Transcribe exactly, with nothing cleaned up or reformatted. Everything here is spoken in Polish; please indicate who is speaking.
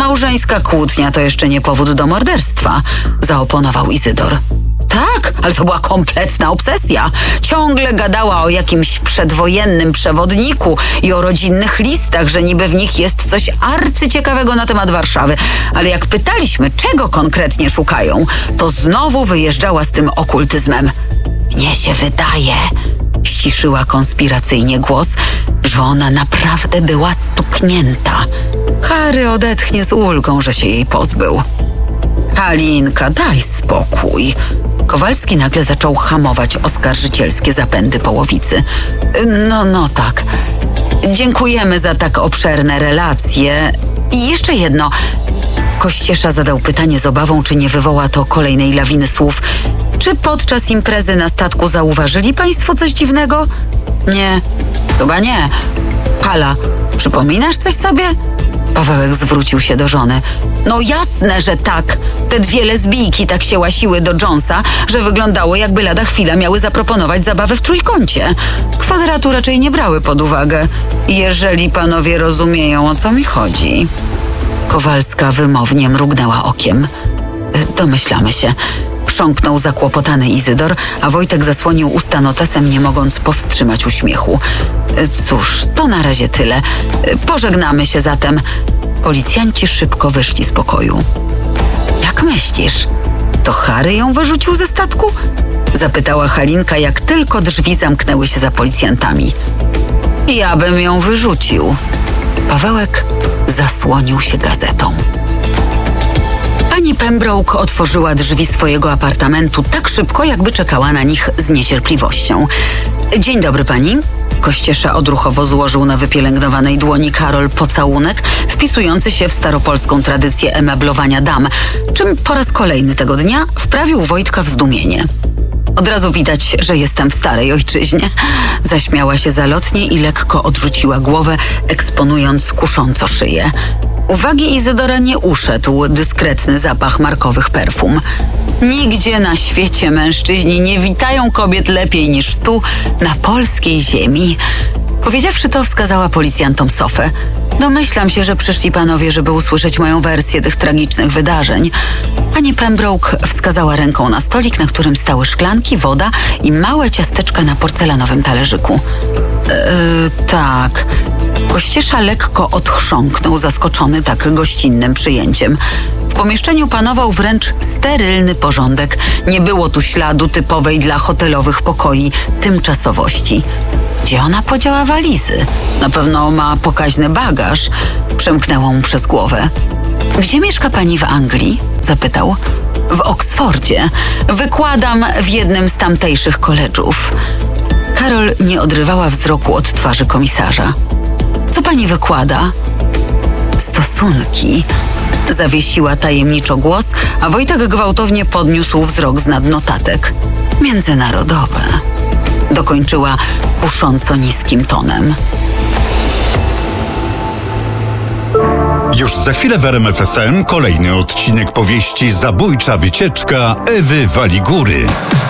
Speaker 1: Małżeńska kłótnia to jeszcze nie powód do morderstwa, zaoponował Izydor. Tak, ale to była kompletna obsesja. Ciągle gadała o jakimś przedwojennym przewodniku i o rodzinnych listach, że niby w nich jest coś arcyciekawego na temat Warszawy. Ale jak pytaliśmy, czego konkretnie szukają, to znowu wyjeżdżała z tym okultyzmem. Mnie się wydaje, ściszyła konspiracyjnie głos, że ona naprawdę była stuknięta. Harry odetchnie z ulgą, że się jej pozbył. Halinka, daj spokój. Kowalski nagle zaczął hamować oskarżycielskie zapędy połowicy. No, no tak. Dziękujemy za tak obszerne relacje. I jeszcze jedno. Kościesza zadał pytanie z obawą, czy nie wywoła to kolejnej lawiny słów. Czy podczas imprezy na statku zauważyli państwo coś dziwnego? Nie, chyba nie. Hala, przypominasz coś sobie? Pawełek zwrócił się do żony. No jasne, że tak. Te dwie lesbijki tak się łasiły do Jonesa, że wyglądało, jakby lada chwila miały zaproponować zabawę w trójkącie. Kwadratu raczej nie brały pod uwagę, jeżeli panowie rozumieją, o co mi chodzi. Kowalska wymownie mrugnęła okiem. Domyślamy się. Chrząknął zakłopotany Izydor, a Wojtek zasłonił usta notesem, nie mogąc powstrzymać uśmiechu. Cóż, to na razie tyle. Pożegnamy się zatem. Policjanci szybko wyszli z pokoju. Jak myślisz, to Harry ją wyrzucił ze statku? Zapytała Halinka, jak tylko drzwi zamknęły się za policjantami. Ja bym ją wyrzucił. Pawełek zasłonił się gazetą. Pani Pembroke otworzyła drzwi swojego apartamentu tak szybko, jakby czekała na nich z niecierpliwością. Dzień dobry pani. Kościesza odruchowo złożył na wypielęgnowanej dłoni Karol pocałunek, wpisujący się w staropolską tradycję emeblowania dam, czym po raz kolejny tego dnia wprawił Wojtka w zdumienie. Od razu widać, że jestem w starej ojczyźnie. Zaśmiała się zalotnie i lekko odrzuciła głowę, eksponując kusząco szyję. Uwagi Izydora nie uszedł dyskretny zapach markowych perfum. Nigdzie na świecie mężczyźni nie witają kobiet lepiej niż tu, na polskiej ziemi. Powiedziawszy to, wskazała policjantom sofę. Domyślam się, że przyszli panowie, żeby usłyszeć moją wersję tych tragicznych wydarzeń. Pani Pembroke wskazała ręką na stolik, na którym stały szklanki, woda i małe ciasteczka na porcelanowym talerzyku. Eee, tak... Kościesza lekko odchrząknął, zaskoczony tak gościnnym przyjęciem. W pomieszczeniu panował wręcz sterylny porządek. Nie było tu śladu typowej dla hotelowych pokoi tymczasowości. Gdzie ona podziała walizy? Na pewno ma pokaźny bagaż. Przemknęło mu przez głowę. Gdzie mieszka pani w Anglii? Zapytał. W Oksfordzie. Wykładam w jednym z tamtejszych koledżów. Karol nie odrywała wzroku od twarzy komisarza. Co pani wykłada? Stosunki. Zawiesiła tajemniczo głos, a Wojtek gwałtownie podniósł wzrok z nad notatek. Międzynarodowe. Dokończyła kusząco niskim tonem.
Speaker 2: Już za chwilę w R M F F M kolejny odcinek powieści Zabójcza wycieczka Ewy Waligury.